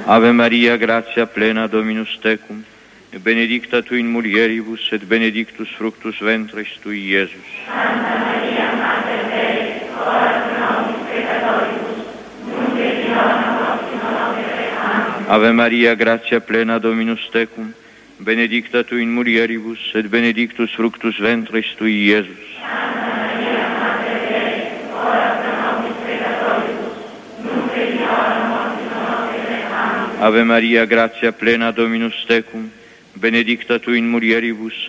Ave Maria, gratia plena, Dominus tecum, benedicta tu in mulieribus, et benedictus fructus ventris tui, Iesus. Santa Maria, Mater Dei, ora pro nobis peccatoribus, nunc et in hora mortis nostre. Amen. Ave Maria, gratia plena, Dominus tecum, benedicta tu in mulieribus, et benedictus fructus ventris tui, Iesus. Santa Maria, Mater Dei, ora pro nobis peccatoribus, nunc et in hora mortis nostre. Amen. Ave Maria, gratia plena, Dominus tecum, benedicta tu in mulieribus,